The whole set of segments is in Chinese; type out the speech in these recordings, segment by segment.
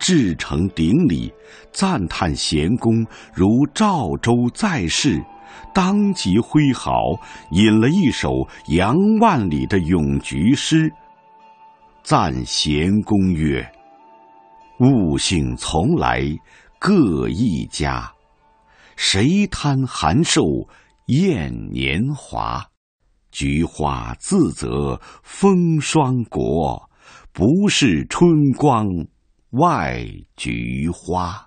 至诚顶礼，赞叹贤公如赵州在世，当即挥毫，引了一首杨万里的咏菊诗，赞贤公曰：物性从来各一家，谁贪寒寿厌年华？菊花自责风霜国，不是春光外菊花。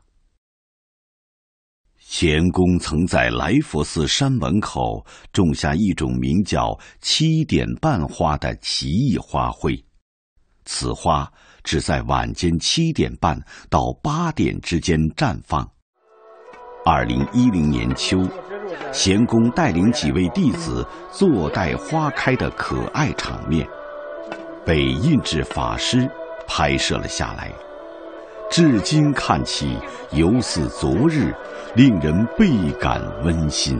贤公曾在来佛寺山门口种下一种名叫7点半花的奇异花卉，此花只在晚间7点半到8点之间绽放。2010年秋，贤公带领几位弟子坐待花开的可爱场面，被印制法师拍摄了下来。至今看起犹似昨日，令人倍感温馨。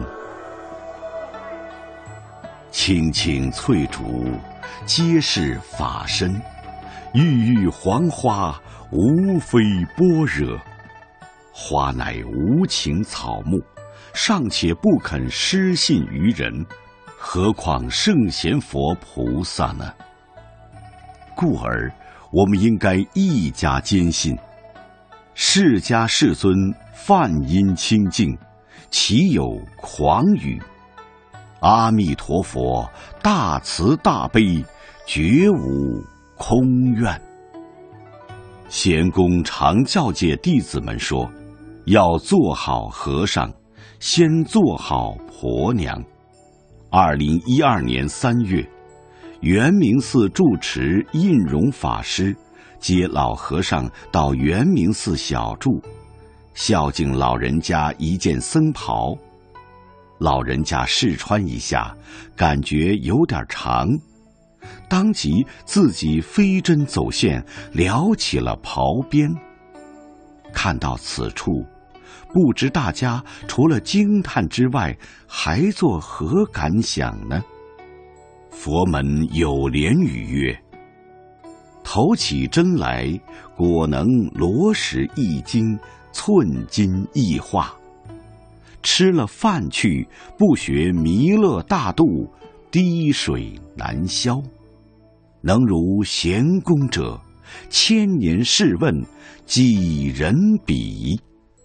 青青翠竹，皆是法身，郁郁黄花，无非般若。花乃无情草木，尚且不肯失信于人，何况圣贤佛菩萨呢？故而我们应该一家坚信，释迦世尊梵音清净，岂有诳语？阿弥陀佛大慈大悲，绝无空愿。贤公常教诫弟子们说，要做好和尚，先做好婆娘。2012年3月，圆明寺住持印容法师接老和尚到圆明寺小住，孝敬老人家一件僧袍。老人家试穿一下，感觉有点长，当即自己飞针走线撩起了袍边。看到此处，不知大家除了惊叹之外，还作何感想呢？佛门有莲语曰：投起针来，果能罗石一斤，寸金一化。吃了饭去，不学弥勒大度，滴水难消。能如贤公者，1000年试问，几人比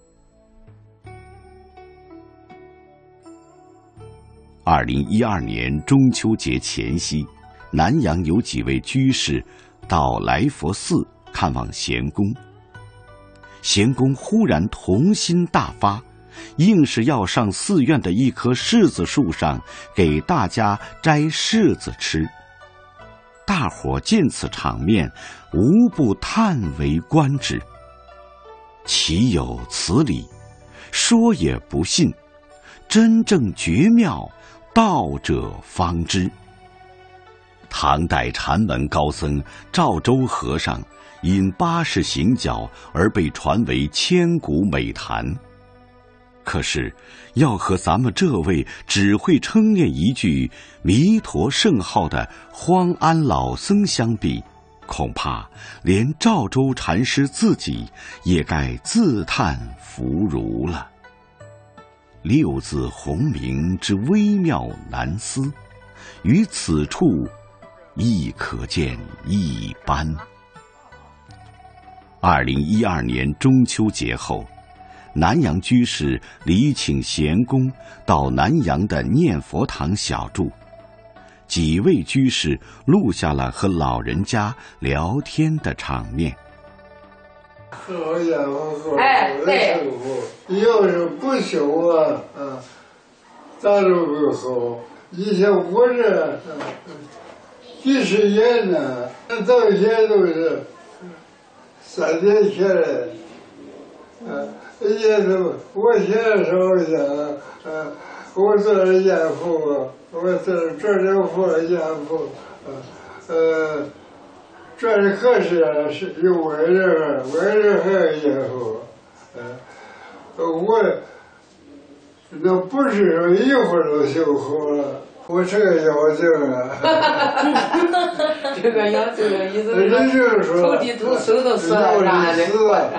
？2012年中秋节前夕，南阳有几位居士到来佛寺看望贤公。贤公忽然童心大发，硬是要上寺院的一棵柿子树上给大家摘柿子吃。大伙见此场面，无不叹为观止。岂有此理？说也不信，真正绝妙，道者方知。唐代禅门高僧赵州和尚因80行脚而被传为千古美谈。可是要和咱们这位只会称念一句弥陀圣号的荒安老僧相比，恐怕连赵州禅师自己也该自叹弗如了。六字洪名之微妙难思，于此处亦可见一斑。2012年中秋节后，南阳居士礼请贤公到南阳的念佛堂小住，几位居士录下了和老人家聊天的场面。 好家伙，对，要是不修啊，咱都不好。以前我这几十年呢，到现在都是3年前来，也都我现在烧一下，我做点烟壶，我做点佛烟壶，这是合适是有外人还有烟壶，我那不是说一会儿都修好了。我这个妖精啊， 这个妖精的意思是说，头地头手都算烂的。